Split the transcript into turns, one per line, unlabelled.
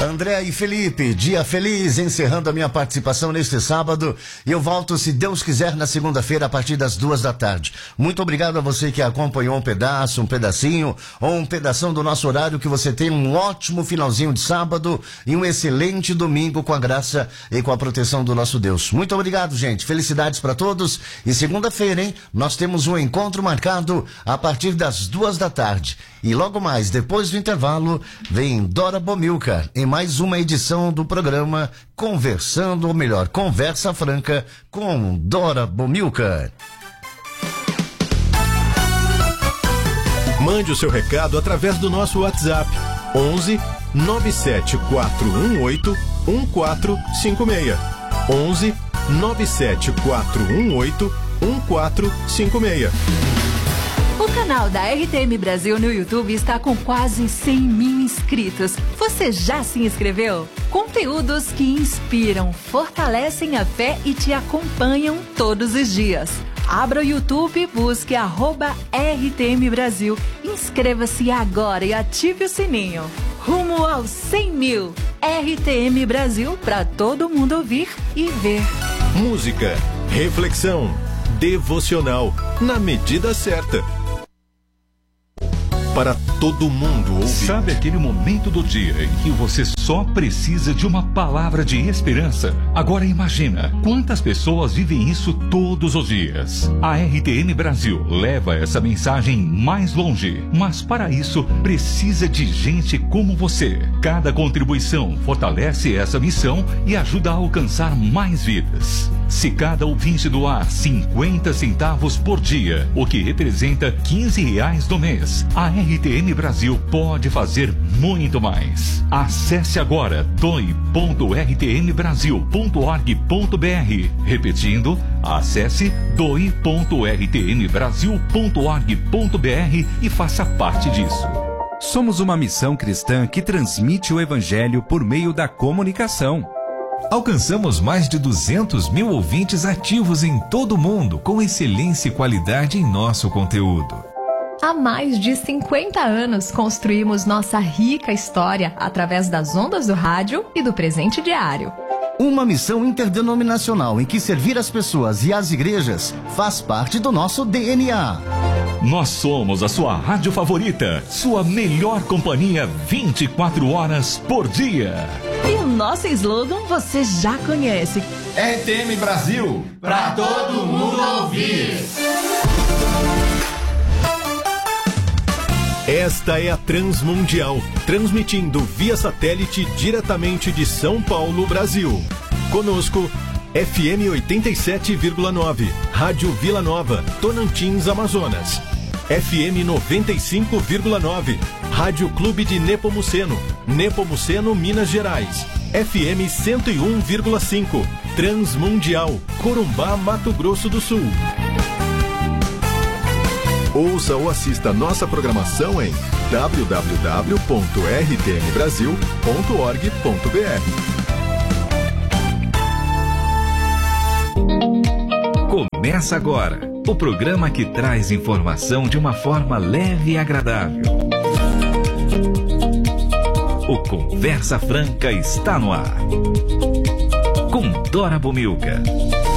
André e Felipe, dia feliz, encerrando a minha participação neste sábado. E eu volto, se Deus quiser, na segunda-feira, a partir das 14h. Muito obrigado a você que acompanhou um pedaço, um pedacinho, ou um pedação do nosso horário. Que você tenha um ótimo finalzinho de sábado e um excelente domingo com a graça e com a proteção do nosso Deus. Muito obrigado, gente. Felicidades para todos. E segunda-feira, hein? Nós temos um encontro marcado a partir das 14h. E logo mais, depois do intervalo, vem Dora Bomilcar em mais uma edição do programa Conversando, ou melhor, Conversa Franca com Dora Bomilcar.
Mande o seu recado através do nosso WhatsApp 11 97418 1456. 11 97418 1456.
O canal da RTM Brasil no YouTube está com quase 100 mil inscritos. Você já se inscreveu? Conteúdos que inspiram, fortalecem a fé e te acompanham todos os dias. Abra o YouTube e busque @RTM Brasil. Inscreva-se agora e ative o sininho. Rumo aos 100 mil. RTM Brasil, para todo mundo ouvir e ver.
Música, reflexão, devocional, na medida certa. Para todo mundo ouvir.
Sabe aquele momento do dia em que você só precisa de uma palavra de esperança? Agora imagina quantas pessoas vivem isso todos os dias. A RTM Brasil leva essa mensagem mais longe, mas para isso precisa de gente como você. Cada contribuição fortalece essa missão e ajuda a alcançar mais vidas. Se cada ouvinte doar 50 centavos por dia, o que representa R$15 no mês, a RTM Brasil pode fazer muito mais. Acesse agora doe.rtmbrasil.org.br. Repetindo, acesse doe.rtmbrasil.org.br e faça parte disso.
Somos uma missão cristã que transmite o Evangelho por meio da comunicação.
Alcançamos mais de 200 mil ouvintes ativos em todo o mundo, com excelência e qualidade em nosso conteúdo.
Há mais de 50 anos construímos nossa rica história através das ondas do rádio e do presente diário.
Uma missão interdenominacional em que servir as pessoas e as igrejas faz parte do nosso DNA.
Nós somos a sua rádio favorita, sua melhor companhia 24 horas por dia.
E o nosso slogan você já conhece.
RTM Brasil, pra todo mundo ouvir.
Esta é a Transmundial, transmitindo via satélite diretamente de São Paulo, Brasil. Conosco, FM 87,9, Rádio Vila Nova, Tonantins, Amazonas. FM 95,9, Rádio Clube de Nepomuceno, Nepomuceno, Minas Gerais. FM 101,5, Transmundial, Corumbá, Mato Grosso do Sul. Ouça ou assista nossa programação em
www.rtmbrasil.org.br. Começa agora o programa que traz informação de uma forma leve e agradável. O Conversa Franca está no ar. Com Dora Bomilcar.